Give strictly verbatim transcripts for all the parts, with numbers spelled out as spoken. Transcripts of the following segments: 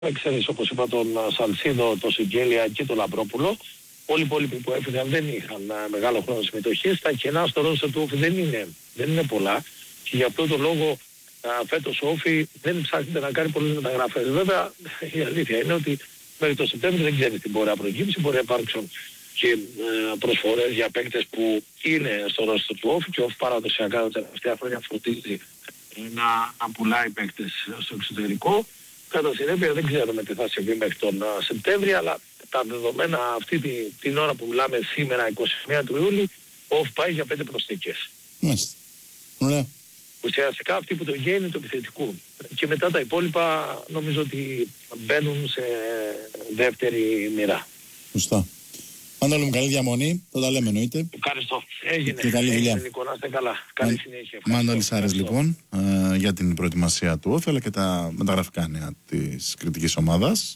Ξέρεις, όπως είπα, τον Σαλσίδο, τον Σιγγέλια και τον Λαμπρόπουλο. Όλοι οι υπόλοιποι που έφυγαν δεν είχαν μεγάλο χρόνο συμμετοχής. Τα κενά στο ρόστερ του Όφη δεν είναι, δεν είναι πολλά. Και γι' αυτό το λόγο α, φέτος ο Όφη δεν ψάχνεται να κάνει πολλές μεταγραφές. Βέβαια η αλήθεια είναι ότι μέχρι το Σεπτέμβριο δεν ξέρει τι μπορεί να προκύψει. Μπορεί να υπάρξουν και ε, προσφορές για παίκτες που είναι στο ρόστερ του Όφη, και ο Όφη παραδοσιακά τα τελευταία χρόνια φροντίζει να, να πουλάει παίκτες στο εξωτερικό. Κατά συνέπεια δεν ξέρουμε τι θα συμβεί μέχρι τον uh, Σεπτέμβριο, αλλά τα δεδομένα αυτή τη, την ώρα που μιλάμε σήμερα, εικοστή πρώτη του Ιούλη, ο Όφη πάει για πέντε προσθήκες. Μάλιστα. Ωραία. Ουσιαστικά αυτοί που το γέννη του επιθετικού. Και μετά τα υπόλοιπα νομίζω ότι μπαίνουν σε δεύτερη μοίρα. Σωστά. Μανώλη μου, καλή διαμονή. Θα τα λέμε εννοείται. Ευχαριστώ. Έγινε. Και καλή δουλειά. Έγινε, Νίκο, να είστε καλά. Καλή συνέχεια. Μανώλη Σάρες λοιπόν ε, για την προετοιμασία του Όφη αλλά και τα μεταγραφικά νέα της κριτικής ομάδας.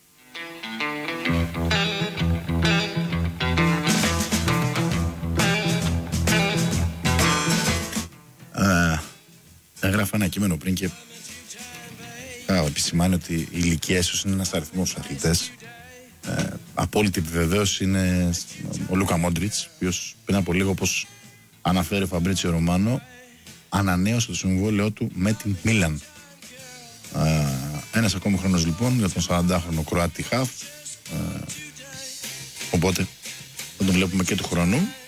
Ε, έγραφα ένα κείμενο πριν και θα επισημάνω ότι η ηλικία ίσως είναι ένας αριθμός στους αθλητές. Ε, απόλυτη επιβεβαίωση είναι ο Λούκα Μόντριτς, ο οποίος πριν από λίγο, όπως αναφέρει ο Φαμπρίτσιο Ρωμάνο, ανανέωσε το συμβόλαιό του με την Μίλαν. Ε, ένας ακόμη χρόνος λοιπόν για τον σαραντάχρονο Κροάτι χαφ, ε, οπότε θα τον βλέπουμε και του χρόνου.